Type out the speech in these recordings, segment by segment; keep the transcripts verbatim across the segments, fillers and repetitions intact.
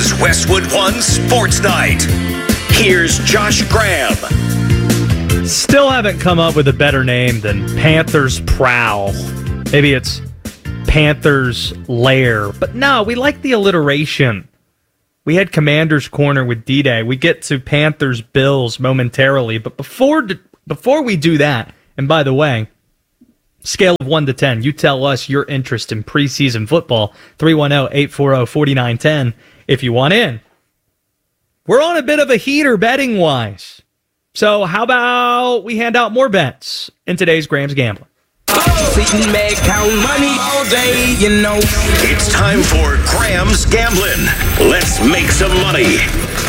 is Westwood One Sports Night. Here's Josh Graham. Still haven't come up with a better name than Panthers Prowl. Maybe it's Panthers Lair. But no, we like the alliteration. We had Commander's Corner with D-Day. We get to Panthers Bills momentarily. But before before we do that, and by the way, scale of one to ten, you tell us your interest in preseason football. three one zero, eight four zero, four nine one zero if you want in. We're on a bit of a heater betting-wise. So how about we hand out more bets in today's Graham's Gambling? It's time for Graham's Gambling. Let's make some money.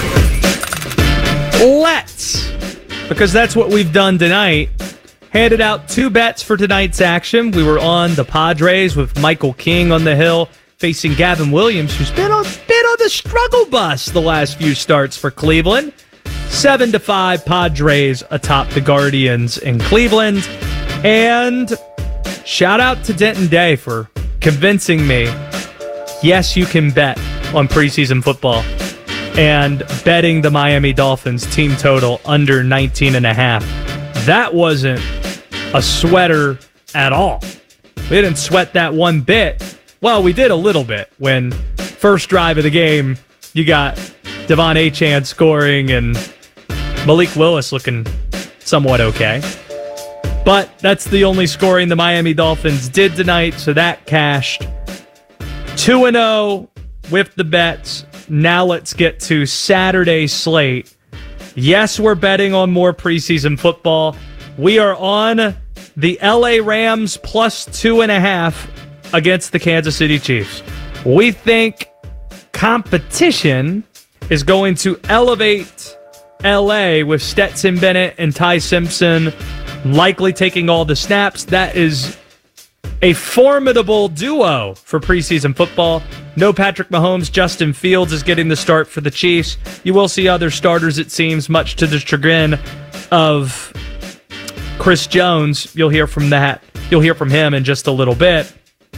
Let's, because that's what we've done tonight. Handed out two bets for tonight's action. We were on the Padres with Michael King on the hill, facing Gavin Williams, who's been on, been on the struggle bus the last few starts for Cleveland. Seven to five Padres atop the Guardians in Cleveland. And shout out to Denton Day for convincing me, yes, you can bet on preseason football, and betting the Miami Dolphins team total under nineteen and a half. That wasn't a sweater at all. We didn't sweat that one bit. Well, we did a little bit when first drive of the game, you got Devon Achane scoring and Malik Willis looking somewhat okay. But that's the only scoring the Miami Dolphins did tonight, so that cashed. two and oh with the bets. Now let's get to Saturday's slate. Yes, we're betting on more preseason football. We are on the L A Rams plus two and a half against the Kansas City Chiefs. We think competition is going to elevate L A with Stetson Bennett and Ty Simpson likely taking all the snaps. That is a formidable duo for preseason football. No Patrick Mahomes. Justin Fields is getting the start for the Chiefs. You will see other starters, it seems, much to the chagrin of Chris Jones. You'll hear from that. You'll hear from him in just a little bit.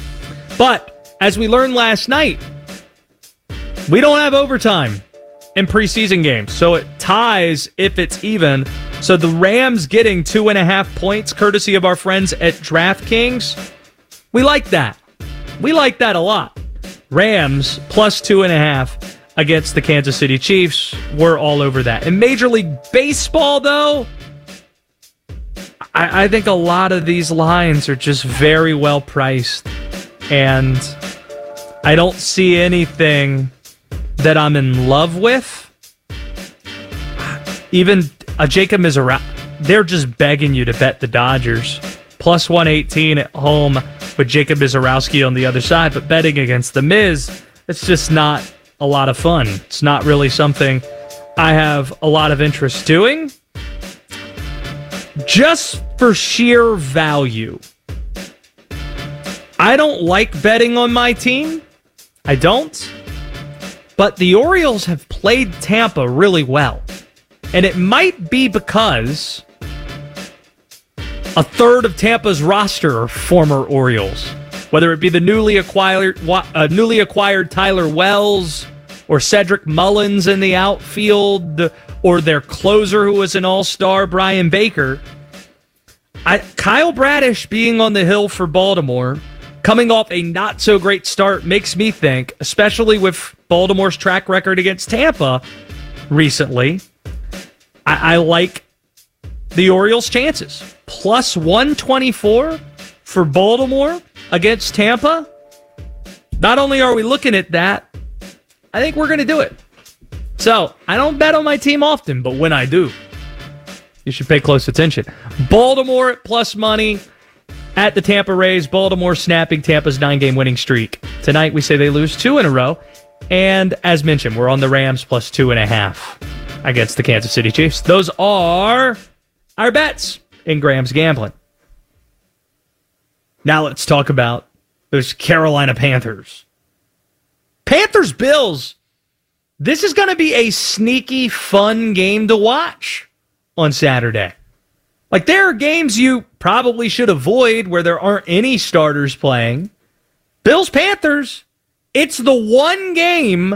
But as we learned last night, we don't have overtime in preseason games, so it ties if it's even. So the Rams getting two and a half points, courtesy of our friends at DraftKings. We like that. We like that a lot. Rams plus two and a half against the Kansas City Chiefs. We're all over that. In Major League Baseball, though, I, I think a lot of these lines are just very well priced. And I don't see anything that I'm in love with. Even a Jacob Mizrahi, they're just begging you to bet the Dodgers. Plus one eighteen at home with Jacob Mizorowski on the other side. But betting against the Miz, it's just not a lot of fun. It's not really something I have a lot of interest doing. Just for sheer value. I don't like betting on my team. I don't. But the Orioles have played Tampa really well. And it might be because a third of Tampa's roster are former Orioles. Whether it be the newly acquired uh, newly acquired Tyler Wells or Cedric Mullins in the outfield or their closer who was an all-star, Brian Baker. I, Kyle Bradish being on the hill for Baltimore, coming off a not-so-great start, makes me think, especially with Baltimore's track record against Tampa recently, I, I like the Orioles' chances. Plus one twenty-four for Baltimore against Tampa. Not only are we looking at that, I think we're going to do it. So, I don't bet on my team often, but when I do, you should pay close attention. Baltimore at plus money at the Tampa Rays. Baltimore snapping Tampa's nine-game winning streak. Tonight, we say they lose two in a row. And as mentioned, we're on the Rams plus two and a half against the Kansas City Chiefs. Those are our bets in Graham's Gambling. Now let's talk about those Carolina Panthers. Panthers Bills. This is going to be a sneaky, fun game to watch on Saturday. Like, there are games you probably should avoid where there aren't any starters playing. Bills Panthers. It's the one game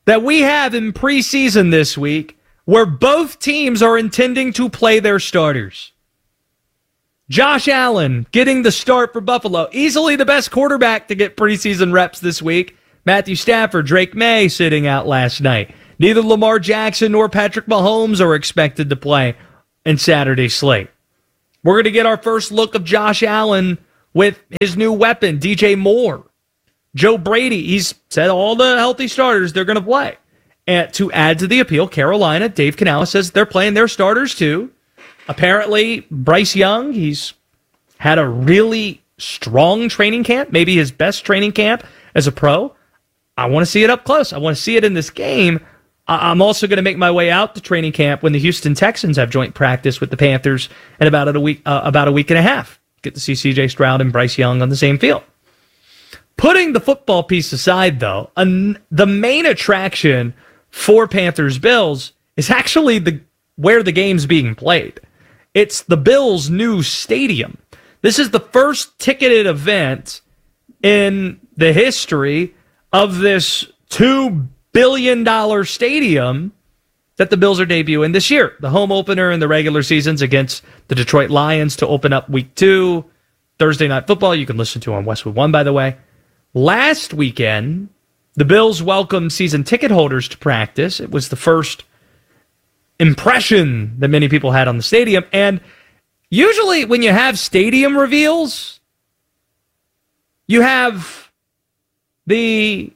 that we have in preseason this week where both teams are intending to play their starters. Josh Allen getting the start for Buffalo. Easily the best quarterback to get preseason reps this week. Matthew Stafford, Drake May sitting out last night. Neither Lamar Jackson nor Patrick Mahomes are expected to play in Saturday's slate. We're going to get our first look of Josh Allen with his new weapon, D J Moore. Joe Brady, he's said all the healthy starters they're going to play. And to add to the appeal, Carolina, Dave Canales says they're playing their starters too. Apparently, Bryce Young, he's had a really strong training camp, maybe his best training camp as a pro. I want to see it up close. I want to see it in this game. I'm also going to make my way out to training camp when the Houston Texans have joint practice with the Panthers in about a week, uh, about a week and a half. Get to see C J Stroud and Bryce Young on the same field. Putting the football piece aside, though, an, the main attraction for Panthers Bills is actually the where the game's being played. It's the Bills' new stadium. This is the first ticketed event in the history of this two billion dollars stadium that the Bills are debuting this year. The home opener in the regular seasons against the Detroit Lions to open up week two. Thursday Night Football, you can listen to on Westwood One, by the way. Last weekend, the Bills welcomed season ticket holders to practice. It was the first impression that many people had on the stadium. And usually when you have stadium reveals, you have the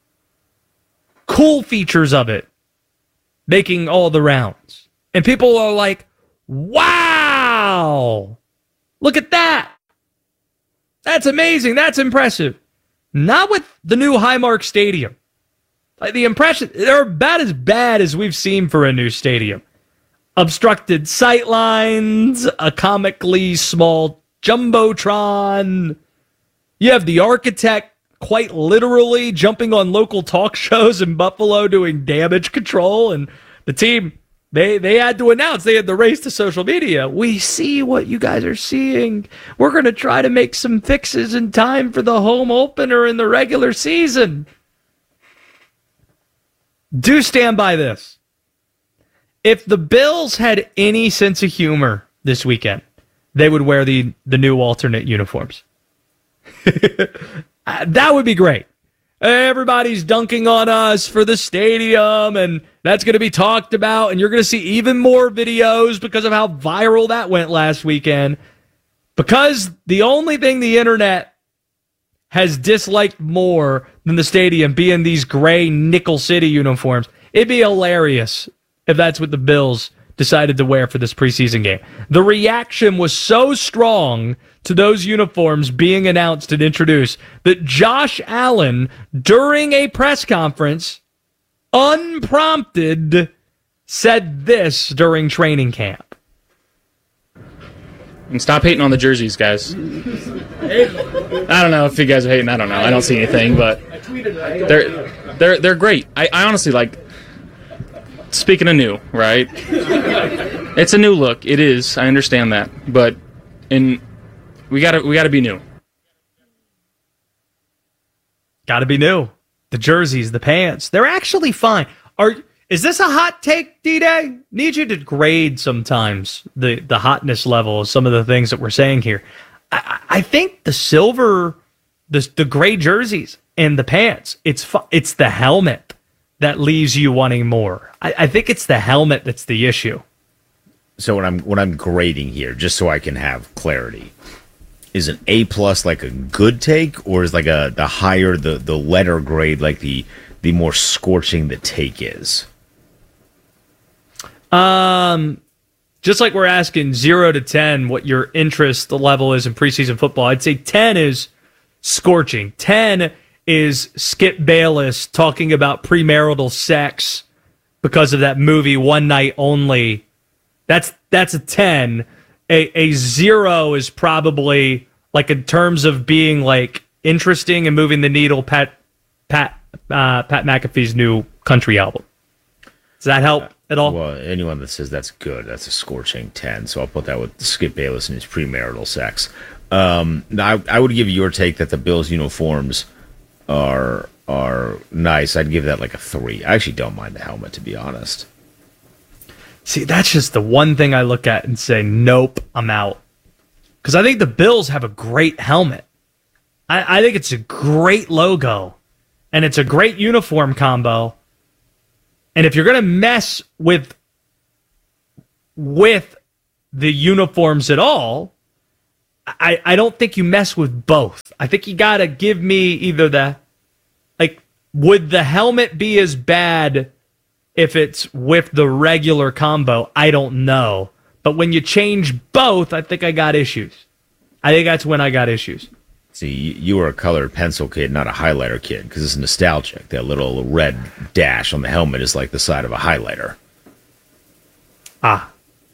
cool features of it making all the rounds. And people are like, wow, look at that. That's amazing. That's impressive. Not with the new Highmark Stadium. Like the impression, they're about as bad as we've seen for a new stadium. Obstructed sight lines, a comically small jumbotron. You have the architect quite literally jumping on local talk shows in Buffalo doing damage control, and the team, they they had to announce, they had the race to social media. We see what you guys are seeing. We're going to try to make some fixes in time for the home opener in the regular season. Do stand by this. If the Bills had any sense of humor this weekend, they would wear the, the new alternate uniforms. That would be great. Everybody's dunking on us for the stadium, and that's going to be talked about, and you're going to see even more videos because of how viral that went last weekend. Because the only thing the internet has disliked more than the stadium being these gray Nickel City uniforms, it'd be hilarious if that's what the Bills decided to wear for this preseason game. The reaction was so strong to those uniforms being announced and introduced that Josh Allen, during a press conference, unprompted, said this during training camp. And stop hating on the jerseys, guys. I don't know if you guys are hating. I don't know. I don't see anything, but they're they're they're great. I, I honestly like. Speaking of new, right? It's a new look. It is. I understand that, but in we gotta we gotta be new. Gotta be new. The jerseys, the pants, they're actually fine. Are is this a hot take, D-Day? Need you to grade sometimes the the hotness level of some of the things that we're saying here. I, I think the silver, the the gray jerseys and the pants. It's fu- it's the helmet that leaves you wanting more. I, I think it's the helmet that's the issue. So when I'm when I'm grading here, just so I can have clarity, is an A plus like a good take, or is like a the higher the, the letter grade like the the more scorching the take is? Um, just like we're asking zero to ten what your interest level is in preseason football, I'd say ten is scorching. Ten is Skip Bayless talking about premarital sex because of that movie One Night Only. That's that's a ten. A a zero is probably like in terms of being like interesting and moving the needle. Pat Pat uh, Pat McAfee's new country album. Does that help at all? Well, anyone that says that's good, that's a scorching ten. So I'll put that with Skip Bayless and his premarital sex. Um, I I would give you your take that the Bills uniforms are are nice. I'd give that like a three. I actually don't mind the helmet, to be honest. See, that's just the one thing I look at and say, nope, I'm out. Because I think the Bills have a great helmet. I, I think it's a great logo. And it's a great uniform combo. And if you're going to mess with with the uniforms at all, I, I don't think you mess with both. I think you got to give me either the, like, would the helmet be as bad if it's with the regular combo? I don't know. But when you change both, I think I got issues. I think that's when I got issues. See, you were a colored pencil kid, not a highlighter kid, because it's nostalgic. That little red dash on the helmet is like the side of a highlighter. Ah.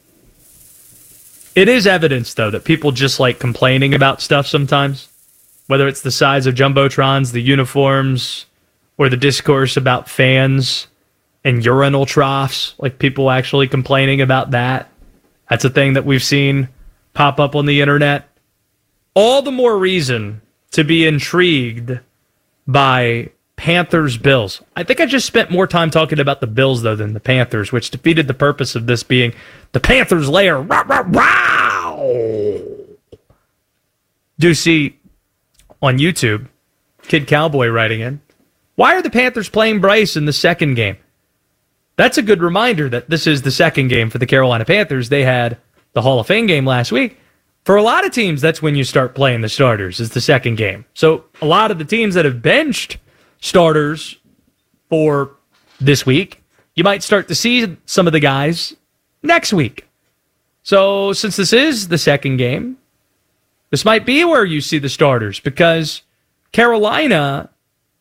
It is evidence, though, that people just like complaining about stuff sometimes. Whether it's the size of Jumbotrons, the uniforms, or the discourse about fans and urinal troughs. Like people actually complaining about that. That's a thing that we've seen pop up on the internet. All the more reason to be intrigued by Panthers-Bills. I think I just spent more time talking about the Bills, though, than the Panthers, which defeated the purpose of this being the Panthers' lair. Wow! Do see on YouTube, Kid Cowboy writing in, why are the Panthers playing Bryce in the second game? That's a good reminder that this is the second game for the Carolina Panthers. They had the Hall of Fame game last week. For a lot of teams, that's when you start playing the starters, is the second game. So a lot of the teams that have benched starters for this week, you might start to see some of the guys next week. So since this is the second game, this might be where you see the starters, because Carolina,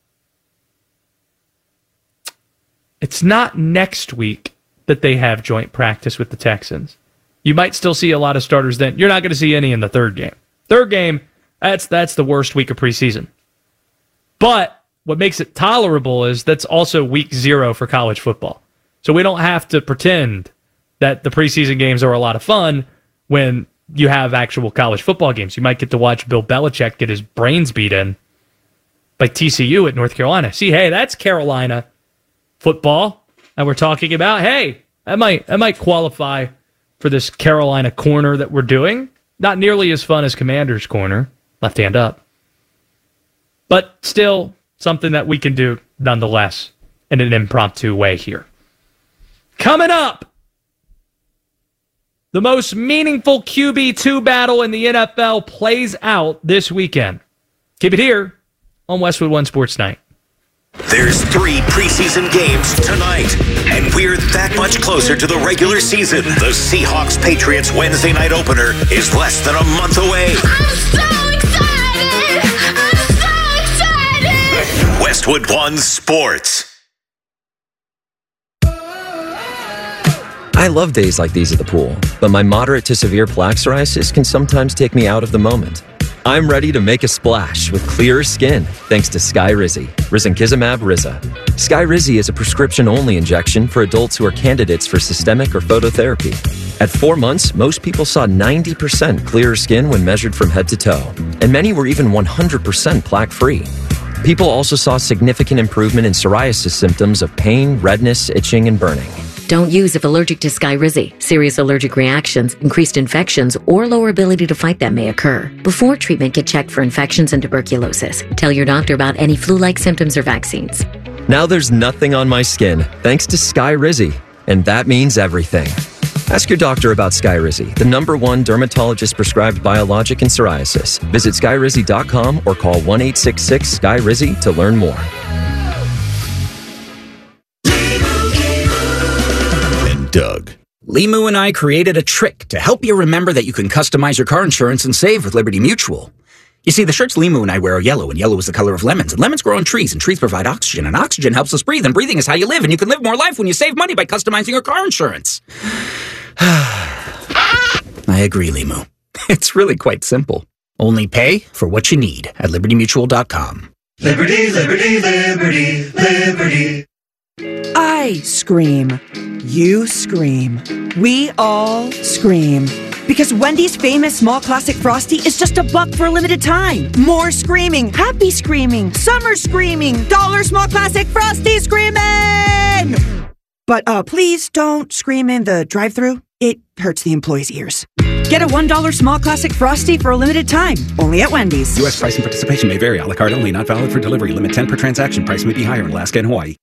it's not next week that they have joint practice with the Texans. You might still see a lot of starters then. You're not going to see any in the third game. Third game, that's that's the worst week of preseason. But what makes it tolerable is that's also week zero for college football. So we don't have to pretend that the preseason games are a lot of fun when you have actual college football games. You might get to watch Bill Belichick get his brains beat in by T C U at North Carolina. See, hey, that's Carolina football. And we're talking about, hey, that might that might qualify for this Carolina corner that we're doing. Not nearly as fun as Commander's corner, left hand up. But still something that we can do nonetheless in an impromptu way here. Coming up, the most meaningful Q B two battle in the N F L plays out this weekend. Keep it here on Westwood One Sports Night. There's three preseason games tonight, and we're that much closer to the regular season. The Seahawks-Patriots Wednesday night opener is less than a month away. I'm so excited! I'm so excited! Westwood One Sports. I love days like these at the pool, but my moderate to severe plaque psoriasis can sometimes take me out of the moment. I'm ready to make a splash with clearer skin thanks to Skyrizi, risankizumab Riza. Skyrizi is a prescription-only injection for adults who are candidates for systemic or phototherapy. At four months, most people saw ninety percent clearer skin when measured from head to toe, and many were even one hundred percent plaque-free. People also saw significant improvement in psoriasis symptoms of pain, redness, itching, and burning. Don't use if allergic to Skyrizi. Serious allergic reactions, increased infections, or lower ability to fight them may occur. Before treatment, get checked for infections and tuberculosis. Tell your doctor about any flu-like symptoms or vaccines. Now there's nothing on my skin thanks to Skyrizi, and that means everything. Ask your doctor about Skyrizi, the number one dermatologist-prescribed biologic in psoriasis. Visit skyrizi dot com or call one eight six six S K Y R I Z I to learn more. Doug. Limu and I created a trick to help you remember that you can customize your car insurance and save with Liberty Mutual. You see, the shirts Limu and I wear are yellow, and yellow is the color of lemons, and lemons grow on trees, and trees provide oxygen, and oxygen helps us breathe, and breathing is how you live, and you can live more life when you save money by customizing your car insurance. I agree, Limu. It's really quite simple. Only pay for what you need at liberty mutual dot com. Liberty, liberty, liberty, liberty. I scream. You scream. We all scream. Because Wendy's famous small classic Frosty is just a buck for a limited time. More screaming, happy screaming, summer screaming, dollar small classic Frosty screaming! But uh, please don't scream in the drive-thru. It hurts the employees' ears. Get a one dollar small classic Frosty for a limited time. Only at Wendy's. U S price and participation may vary. A la carte only. Not valid for delivery. Limit ten per transaction. Price may be higher in Alaska and Hawaii.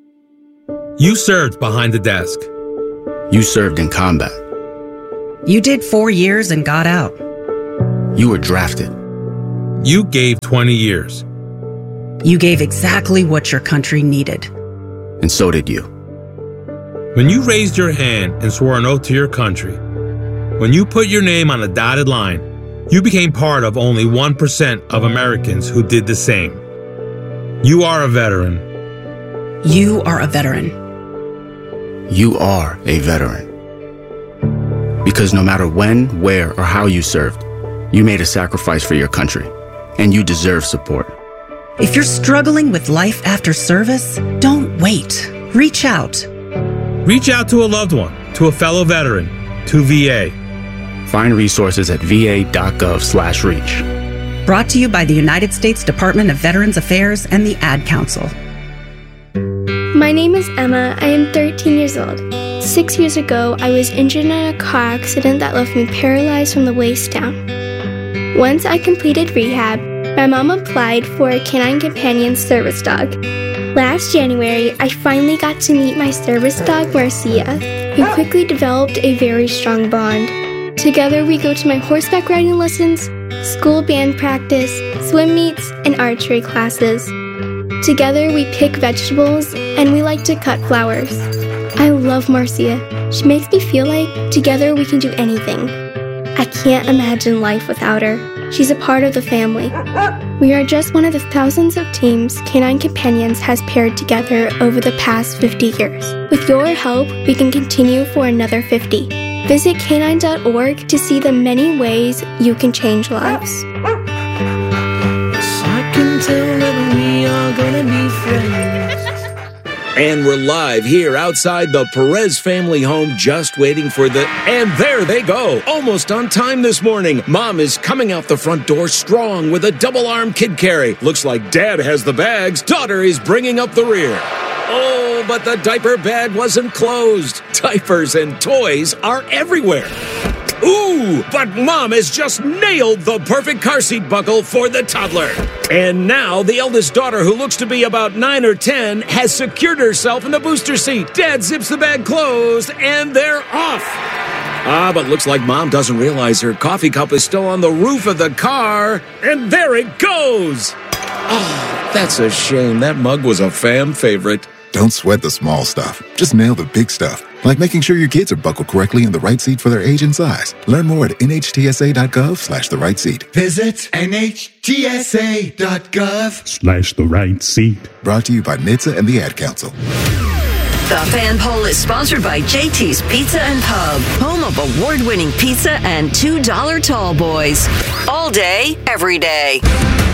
You served behind the desk. You served in combat. You did four years and got out. You were drafted. You gave twenty years. You gave exactly what your country needed. And so did you. When you raised your hand and swore an oath to your country, when you put your name on a dotted line, you became part of only one percent of Americans who did the same. You are a veteran. You are a veteran. You are a veteran. Because no matter when, where, or how you served, you made a sacrifice for your country, and you deserve support. If you're struggling with life after service, don't wait. Reach out. Reach out to a loved one, to a fellow veteran, to V A. Find resources at va.gov slash reach. Brought to you by the United States Department of Veterans Affairs and the Ad Council. My name is Emma. I am thirteen years old. Six years ago, I was injured in a car accident that left me paralyzed from the waist down. Once I completed rehab, my mom applied for a Canine Companion service dog. Last January, I finally got to meet my service dog, Marcia, who quickly developed a very strong bond. Together, we go to my horseback riding lessons, school band practice, swim meets, and archery classes. Together, we pick vegetables, and we like to cut flowers. I love Marcia. She makes me feel like together we can do anything. I can't imagine life without her. She's a part of the family. We are just one of the thousands of teams Canine Companions has paired together over the past fifty years. With your help, we can continue for another fifty. Visit canine dot org to see the many ways you can change lives. I can tell that we are gonna be friends. And we're live here outside the Perez family home, just waiting for the... And there they go, almost on time this morning. Mom is coming out the front door strong with a double-arm kid carry. Looks like Dad has the bags. Daughter is bringing up the rear. Oh, but the diaper bag wasn't closed. Diapers and toys are everywhere. Ooh, but Mom has just nailed the perfect car seat buckle for the toddler. And now the eldest daughter, who looks to be about nine or ten, has secured herself in the booster seat. Dad zips the bag closed, and they're off. Ah, but looks like Mom doesn't realize her coffee cup is still on the roof of the car. And there it goes. Oh, that's a shame. That mug was a fan favorite. Don't sweat the small stuff. Just nail the big stuff. Like making sure your kids are buckled correctly in the right seat for their age and size. Learn more at nhtsa.gov slash the right seat. Visit nhtsa.gov Slash the right seat. Brought to you by N H T S A and the Ad Council. The Fan Poll is sponsored by J T's Pizza and Pub, home of award-winning pizza and two dollar tall boys. All day, every day.